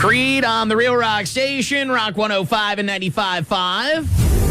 Creed on the Real Rock Station, Rock 105 and 95.5.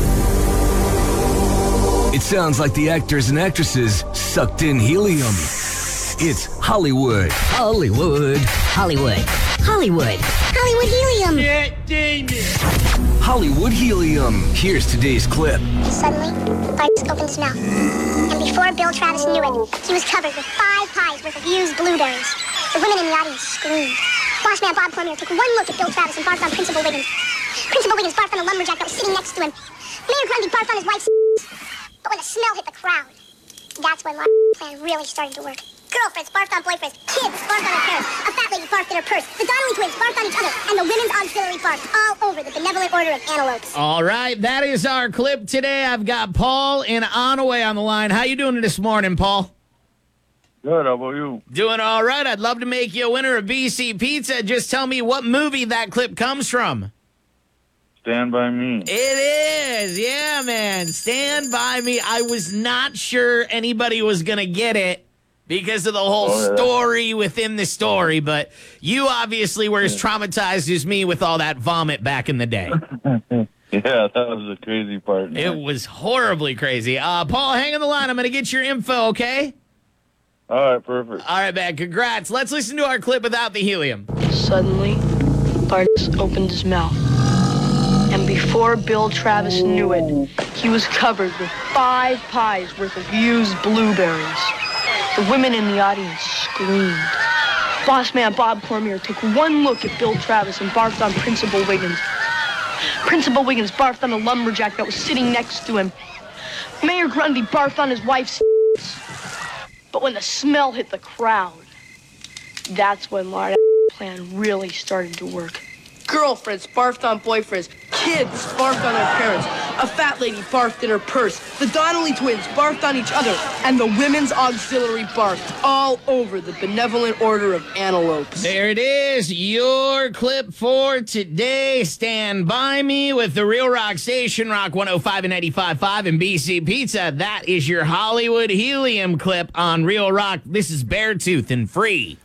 It sounds like the actors and actresses sucked in helium. It's Hollywood. Hollywood. Hollywood. Hollywood. Hollywood helium. Yeah, dang it. Hollywood helium. Here's today's clip. Suddenly, Bart opened his mouth. And before Bill Travis knew it, he was covered with 5 pies worth of used blueberries. The women in the audience screamed. Boss man Bob Cormier took one look at Bill Travis and barfed on Principal Wiggins. Principal Wiggins barfed on a lumberjack that was sitting next to him. Mayor Grundy barfed on his wife's. But when the smell hit the crowd, that's when my plan really started to work. Girlfriends barfed on boyfriends, kids barfed on their parents, a fat lady barfed in her purse, the Donnelly twins barfed on each other, and the women's auxiliary barfed all over the Benevolent Order of Antelopes. All right, that is our clip today. I've got Paul in Onaway on the line. How you doing this morning, Paul? Good, how about you? Doing all right. I'd love to make you a winner of BC Pizza. Just tell me what movie that clip comes from. Stand By Me. It is. Yeah, man. Stand By Me. I was not sure anybody was going to get it because of the whole story within the story, but you obviously were as traumatized as me with all that vomit back in the day. Yeah, that was the crazy part. Man. It was horribly crazy. Paul, hang on the line. I'm going to get your info, okay? All right, perfect. All right, man. Congrats. Let's listen to our clip without the helium. Suddenly, Bart opened his mouth. And before Bill Travis knew it, he was covered with 5 pies worth of used blueberries. The women in the audience screamed. Boss man Bob Cormier took one look at Bill Travis and barfed on Principal Wiggins. Principal Wiggins barfed on a lumberjack that was sitting next to him. Mayor Grundy barfed on his wife's. But when the smell hit the crowd, that's when Marta's plan really started to work. Girlfriends barfed on boyfriends, kids barfed on their parents, a fat lady barfed in her purse, the Donnelly twins barfed on each other, and the women's auxiliary barfed all over the Benevolent Order of Antelopes. There it is, your clip for today. Stand By Me with the Real Rock Station, Rock 105 and 95.5 and BC Pizza. That is your Hollywood helium clip on Real Rock. This is Beartooth and Free.